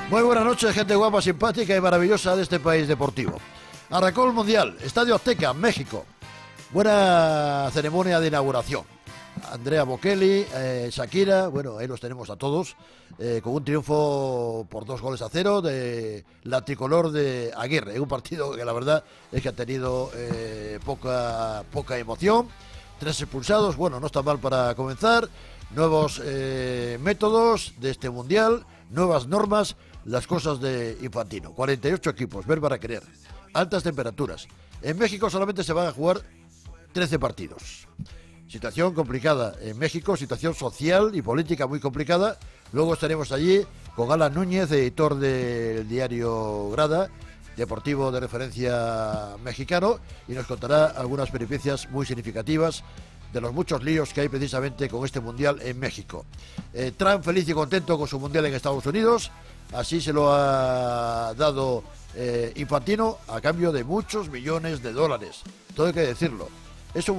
Muy buenas noches, gente guapa, simpática y maravillosa de este país deportivo. Arrancó el Mundial, Estadio Azteca, México. Buena ceremonia de inauguración. Andrea Bocelli, Shakira, bueno, ahí los tenemos a todos, con un triunfo por 2-0 de la tricolor de Aguirre. Un partido que la verdad es que ha tenido poca emoción. 3 expulsados, bueno, no está mal para comenzar. Nuevos métodos de este Mundial, nuevas normas, las cosas de Infantino. 48 equipos, ver para querer. Altas temperaturas. En México solamente se van a jugar 13 partidos. Situación complicada en México, situación social y política muy complicada. Luego estaremos allí con Alan Núñez, editor del diario Grada, deportivo de referencia mexicano, y nos contará algunas peripecias muy significativas de los muchos líos que hay precisamente con este Mundial en México. Trump feliz y contento con su Mundial en Estados Unidos, así se lo ha dado Infantino a cambio de muchos millones de dólares. Todo hay que decirlo. Es un